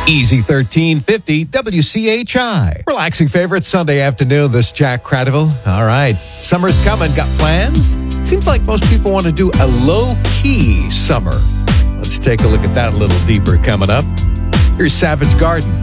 Easy 1350 WCHI. Relaxing favorite Sunday afternoon. This Jack Cradiville. All right. Summer's coming. Got plans? Seems like most people want to do a low-key summer. Let's take a look at that a little deeper coming up. Here's Savage Garden.